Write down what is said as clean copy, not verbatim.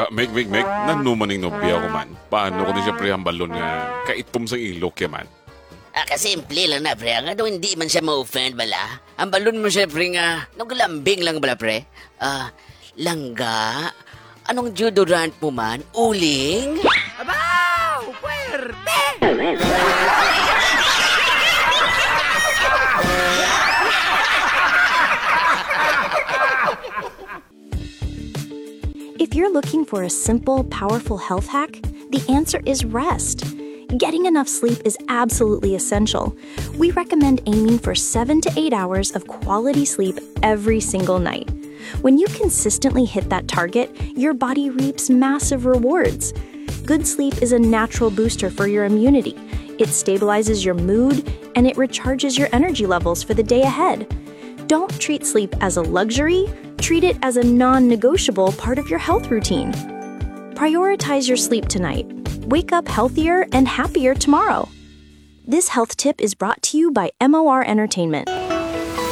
Meg, nanumaning nobya ko man. Paano ko din siya pre ang balon nga kaitom sa ilok ya man? Kasimple lang na, pre. Nga hindi man siya ma-offend bala. Ang balon mo siya, pre, nga naglambing lang bala, pre. Langga? Anong deodorant mo man? Uling? Abaw! Puwerte! If you're looking for a simple, powerful health hack, the answer is rest. Getting enough sleep is absolutely essential. We recommend aiming for 7 to 8 hours of quality sleep every single night. When you consistently hit that target, your body reaps massive rewards. Good sleep is a natural booster for your immunity. It stabilizes your mood, and it recharges your energy levels for the day ahead. Don't treat sleep as a luxury, treat it as a non-negotiable part of your health routine. Prioritize your sleep tonight. Wake up healthier and happier tomorrow. This health tip is brought to you by MOR Entertainment.